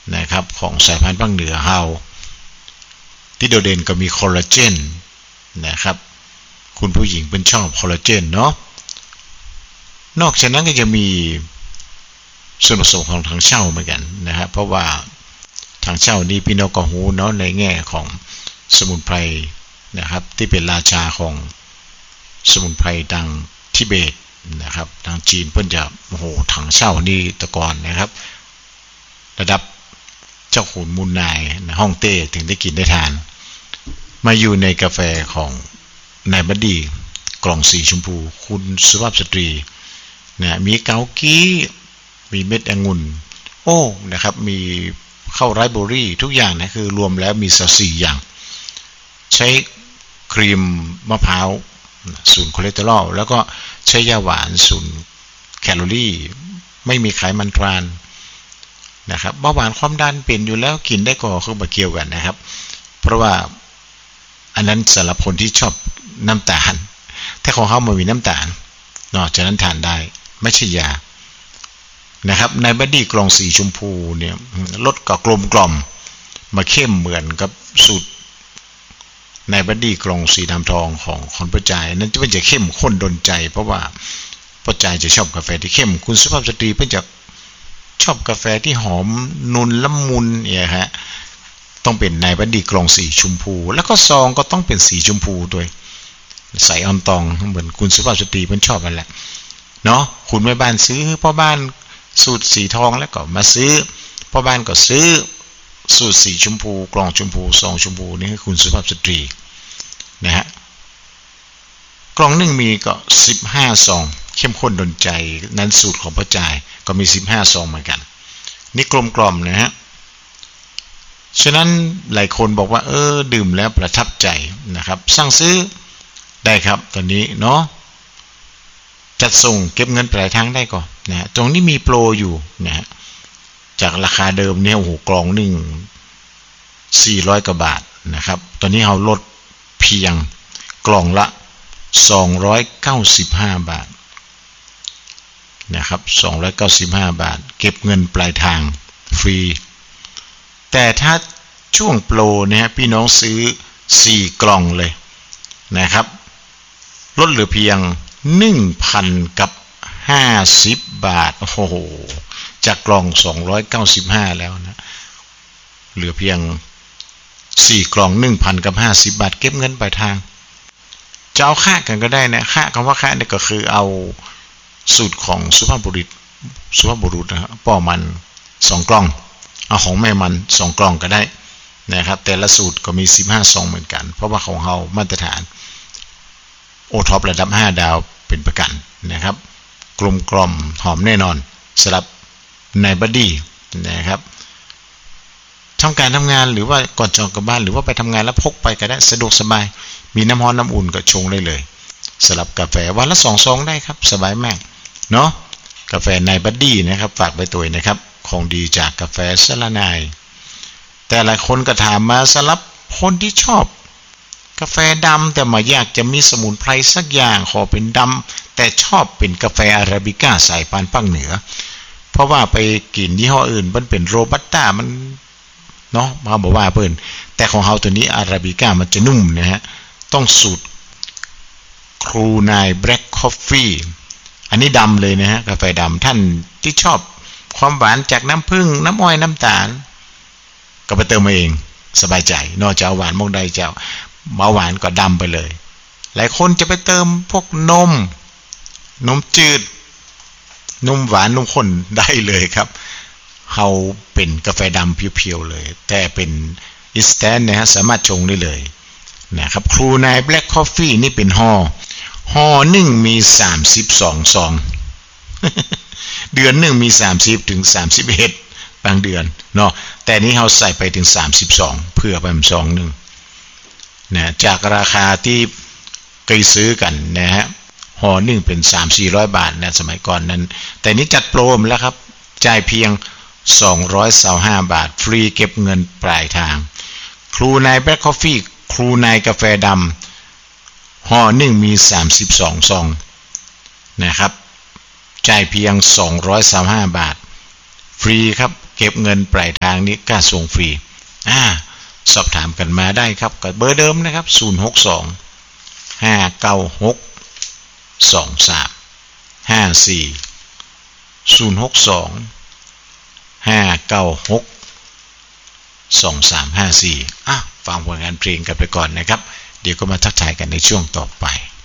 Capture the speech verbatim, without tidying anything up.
นะครับของสายพันธุ์ภาคเหนือเฮาที่โดดเด่นก็มีคอลลาเจนนะครับคุณผู้หญิงเป็นชอบคอลลาเจนเนาะนอกจากนั้นก็จะมีส่วนผสมของถังเช่าเหมือนกันนะครับเพราะว่าถังเช่านี่พี่น้องก็รู้เนาะในแง่ของสมุนไพรนะครับที่เป็นราชาของสมุนไพรดังทิเบตนะครับทางจีนเพิ่นจะโอ้โหถังเช่านี่ตะกอนนะครับระดับเจ้าขุนมูลนายในฮ่องเต้ถึงได้กินได้ทานมาอยู่ในกาแฟของนายบดีกล่องสีชมพูคุณสุภาพสตรีนะมีเกากี้มีเม็ดองุ่นโอ้นะครับมีข้าวไรซ์เบอร์รี่ทุกอย่างนะคือรวมแล้วมีสักสี่อย่างใช้ครีมมะพร้าวศูนย์คอเลสเตอรอลแล้วก็ใช้ยาหวานศูนย์แคลอรี่ไม่มีไขมันทรานนะครับเบาหวานความดันเป็นอยู่แล้วกินได้ก็คือมาเกี่ยวกันนะครับเพราะว่าอันนั้นสำหรับคนที่ชอบน้ำตาลถ้าของเขามันมีน้ำตาลเนาะฉะนั้นทานได้ไม่ใช่ยานะครับในบัดดี้กล่องสีชมพูเนี่ยรสก็กลมกล่อมมาเข้มเหมือนกับสูตรในบัดดี้กล่องสีดำทองของคนประจายนั้นจะเป็นจะเข้มข้นดนใจเพราะว่าประจายจะชอบกาแฟที่เข้มคุณสุภาพสตรีเพิ่นจะชอบกาแฟที่หอมนุ่นละมุนเนี่ยฮะต้องเป็นในบัดดี้กล่องสีชมพูแล้วก็ซองก็ต้องเป็นสีชมพูด้วยใส่ออนตองเหมือนคุณสุภาพสตรีเพิ่นชอบกันแหละเนาะคุณแม่บ้านซื้อพ่อบ้านสูตรสีทองแล้วก็มาซื้อพ่อบ้านก็ซื้อสูตรสีชมพูกล่องชมพูซองชมพูนี่คือคุณสุภาพสตรีนะฮะกล่องหนึ่งมีก็สิบห้าซองเข้มข้นดนใจนั้นสูตรของพ่อจ่ายก็มีสิบห้าซองเหมือนกันนี่กลมกล่อมนะฮะฉะนั้นหลายคนบอกว่าเออดื่มแล้วประทับใจนะครับสั่งซื้อได้ครับตอนนี้เนาะจัดส่งเก็บเงินปลายทางได้ก่อนนะตรงนี้มีโปรอยู่นะฮะจากราคาเดิมเนี่ยโอ้โหกล่องหนึ่งสี่ร้อยกว่าบาทนะครับตอนนี้เราลดเพียงกล่องละสองร้อยเก้าสิบห้าบาทนะครับสองร้อยเก้าสิบห้าบาทเก็บเงินปลายทางฟรีแต่ถ้าช่วงโปรเนี่ยพี่น้องซื้อสี่กล่องเลยนะครับลดเหลือเพียง หนึ่งพัน กับห้าสิบบาทโอ้โหจากกล่องสองร้อยเก้าสิบห้าแล้วนะเหลือเพียงสี่กล่อง หนึ่งพัน กับห้าสิบบาทเก็บเงินปลายทางจะเอาค่ากันก็ได้นะค่าคำว่าค่าเนี่ยก็คือเอาสูตรของสุภาพบุรุษสุภาพบุรุษนะฮะป้อมันสองกล่องเอาของแม่มันสองกล่องก็ได้นะครับแต่ละสูตรก็มีสิบห้าซองเหมือนกันเพราะว่าของเฮามาตรฐานโอท็อประดับห้าดาวเป็นประกันนะครับกลมกล่อมหอมแน่นอนสำหรับในบัดดี้นะครับทำการทำงานหรือว่าก่อนจะออกจากบ้านหรือว่าไปทำงานแล้วพกไปก็ได้สะดวกสบายมีน้ำร้อนน้ำอุ่นก็ชงได้เลยสำหรับกาแฟวันละสองซองได้ครับสบายมากเนาะกาแฟในบัดดี้นะครับฝากไปตัวนะครับของดีจากกาแฟสละนายแต่หลายคนก็ถามมาสำหรับคนที่ชอบกาแฟดำแต่มาอยากจะมีสมุนไพรสักอย่างขอเป็นดำแต่ชอบเป็นกาแฟอาราบิก้าสายพันธุ์ภาคเหนือเพราะว่าไปกินยี่ห้ออื่นมันเป็นโรบัสต้ามันเนาะมาบอกว่าเพิ่นแต่ของเฮาตัวนี้อาราบิก้ามันจะนุ่มนะฮะต้องสูตรครูนายแบล็คคอฟฟี่อันนี้ดำเลยนะฮะกาแฟดำท่านที่ชอบความหวานจากน้ำผึ้งน้ำอ้อยน้ำตาลก็ไปเติมมาเองสบายใจนอกจากหวานมองใดเจ้าเบาหวานก็ดำไปเลยหลายคนจะไปเติมพวกนมนมจืดนมหวานนมข้นได้เลยครับเฮาเป็นกาแฟดำเพียวๆเลยแต่เป็นอินสแตนต์นะฮะสามารถชงได้เลยนะครับครูนายแบล็คคอฟฟี่นี่เป็นห่อห่อหนึ่งมีสามสิบสองซอง เดือนหนึ่งมีสามสิบถึงสามสิบเอ็ดบางเดือนเนาะแต่นี้เฮาใส่ไปถึงสามสิบสองเพื่อไปซองนึงนะจากราคาที่เคยซื้อกันนะฮะห่อหนึ่งเป็น สามถึงสี่ร้อย บาทนะสมัยก่อนนั้นแต่นี้จัดโปรมแล้วครับจ่ายเพียงสองร้อยยี่สิบห้าบาทฟรีเก็บเงินปลายทางครูนายแบล็คคอฟฟี่ครูนายกาแฟดำห่อหนึ่งมีสามสิบสองซองนะครับจ่ายเพียงสองร้อยยี่สิบห้าบาทฟฟรีครับเก็บเงินปลายทางนี้ค่าส่งฟรีอ่าสอบถามกันมาได้ครับกับเบอร์เดิมนะครับศูนย์ หก สอง ห้า เก้า หก สอง สาม ห้า สี่ ศูนย์ หก สอง ห้า เก้า หก สอง สาม ห้า สี่อ่ะฟังผลงานเพลงกันไปก่อนนะครับเดี๋ยวก็มาทักทายกันในช่วงต่อไป